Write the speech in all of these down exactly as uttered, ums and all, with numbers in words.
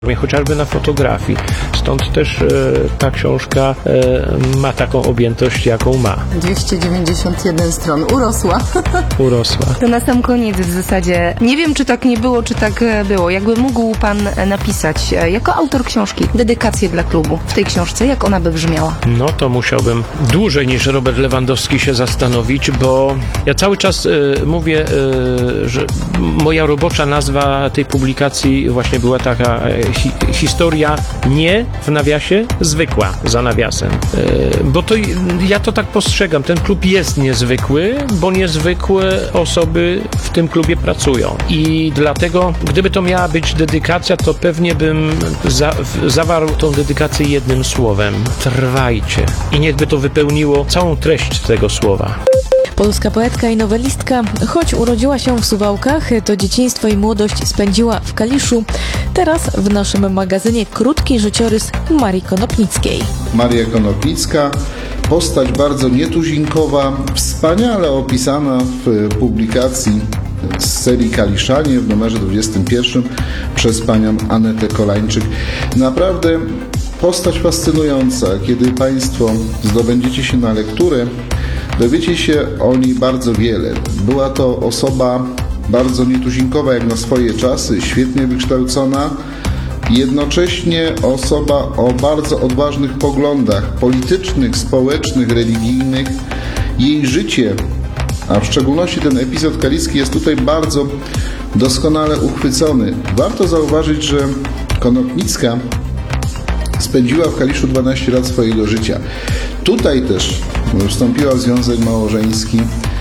chociażby na fotografii. Stąd też e, ta książka e, ma taką objętość, jaką ma. dwieście dziewięćdziesiąt jeden stron. Urosła. Urosła. To na sam koniec w zasadzie, nie wiem, czy tak nie było, czy tak było. Jakby mógł Pan napisać, jako autor książki, dedykację dla klubu w tej książce, jak ona by brzmiała? No to musiałbym dłużej niż Robert Lewandowski się zastanowić, bo ja cały czas e, mówię, e, że moja robocza nazwa tej publikacji właśnie była taka e, hi, historia nie w nawiasie, zwykła za nawiasem. E, bo to ja to tak postrzegam. Ten klub jest niezwykły, bo niezwykłe osoby w tym klubie pracują. I dlatego, gdyby to miała być dedykacja, to pewnie bym za, zawarł tą dedykację jednym słowem. Trwajcie. I niechby to wypełniło całą treść tego słowa. Polska poetka i nowelistka, choć urodziła się w Suwałkach, to dzieciństwo i młodość spędziła w Kaliszu. Teraz w naszym magazynie krótki życiorys Marii Konopnickiej. Maria Konopnicka, postać bardzo nietuzinkowa, wspaniale opisana w publikacji z serii Kaliszanie w numerze dwudziestym pierwszym przez panią Anetę Kolańczyk. Naprawdę postać fascynująca. Kiedy Państwo zdobędziecie się na lekturę, dowiecie się o niej bardzo wiele. Była to osoba bardzo nietuzinkowa jak na swoje czasy, świetnie wykształcona, jednocześnie osoba o bardzo odważnych poglądach politycznych, społecznych, religijnych. Jej życie, a w szczególności ten epizod kaliski, jest tutaj bardzo doskonale uchwycony. Warto zauważyć, że Konopnicka spędziła w Kaliszu dwanaście lat swojego życia. Tutaj też wstąpiła w związek małżeński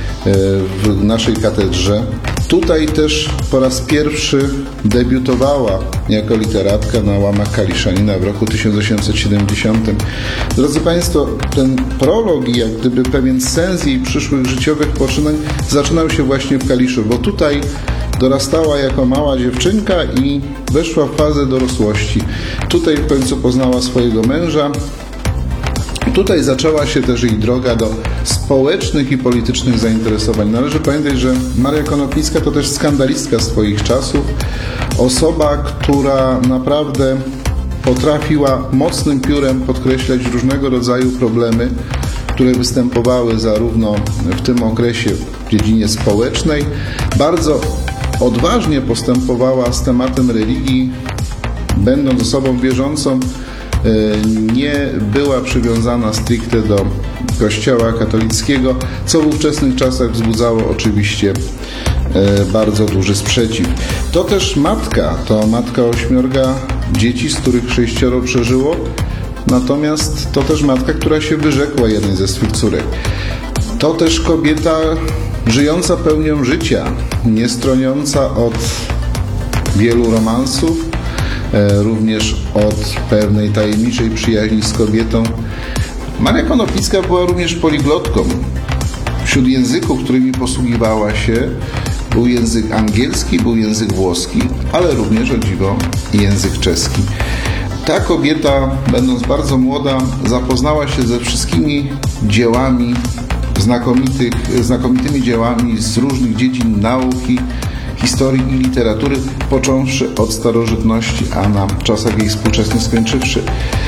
w naszej katedrze. Tutaj też po raz pierwszy debiutowała jako literatka na łamach Kaliszanina w roku tysiąc osiemset siedemdziesiątym. Drodzy Państwo, ten prolog i jak gdyby pewien sens jej przyszłych życiowych poczynań zaczynał się właśnie w Kaliszu, bo tutaj dorastała jako mała dziewczynka i weszła w fazę dorosłości. Tutaj w końcu poznała swojego męża. Tutaj zaczęła się też jej droga do społecznych i politycznych zainteresowań. Należy pamiętać, że Maria Konopnicka to też skandalistka swoich czasów. Osoba, która naprawdę potrafiła mocnym piórem podkreślać różnego rodzaju problemy, które występowały zarówno w tym okresie w dziedzinie społecznej. Bardzo odważnie postępowała z tematem religii, będąc osobą wierzącą. Nie była przywiązana stricte do Kościoła katolickiego, co w ówczesnych czasach wzbudzało oczywiście bardzo duży sprzeciw. To też matka, to matka ośmiorga dzieci, z których sześcioro przeżyło, natomiast to też matka, która się wyrzekła jednej ze swych córek. To też kobieta żyjąca pełnią życia, nie stroniąca od wielu romansów, również od pewnej tajemniczej przyjaźni z kobietą. Maria Konopnicka była również poliglotką. Wśród języków, którymi posługiwała się, był język angielski, był język włoski, ale również, o dziwo, język czeski. Ta kobieta, będąc bardzo młoda, zapoznała się ze wszystkimi dziełami, znakomitych, znakomitymi dziełami z różnych dziedzin nauki, historii i literatury, począwszy od starożytności, a na czasach jej współczesnych skończywszy.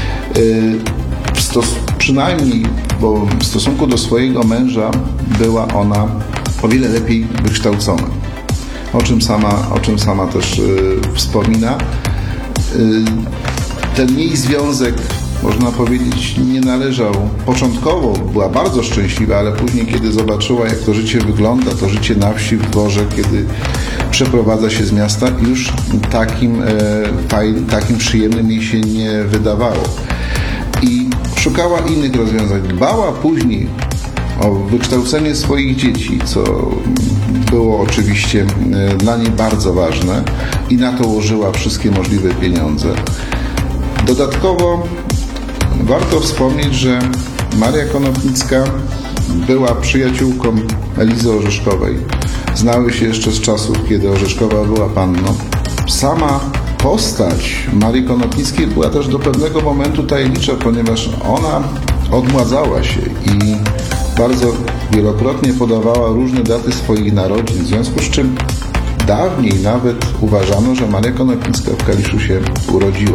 W stos- przynajmniej bo w stosunku do swojego męża była ona o wiele lepiej wykształcona, o czym sama, o czym sama też yy, wspomina. Yy, ten jej związek, można powiedzieć, nie należał. Początkowo była bardzo szczęśliwa, ale później, kiedy zobaczyła, jak to życie wygląda, to życie na wsi, w dworze, kiedy przeprowadza się z miasta, już takim, e, fajnym, takim przyjemnym jej się nie wydawało. I szukała innych rozwiązań. Dbała później o wykształcenie swoich dzieci, co było oczywiście e, dla niej bardzo ważne i na to łożyła wszystkie możliwe pieniądze. Dodatkowo warto wspomnieć, że Maria Konopnicka była przyjaciółką Elizy Orzeszkowej. Znały się jeszcze z czasów, kiedy Orzeszkowa była panną. Sama postać Marii Konopnickiej była też do pewnego momentu tajemnicza, ponieważ ona odmładzała się i bardzo wielokrotnie podawała różne daty swoich narodzin, w związku z czym dawniej nawet uważano, że Maria Konopnicka w Kaliszu się urodziła.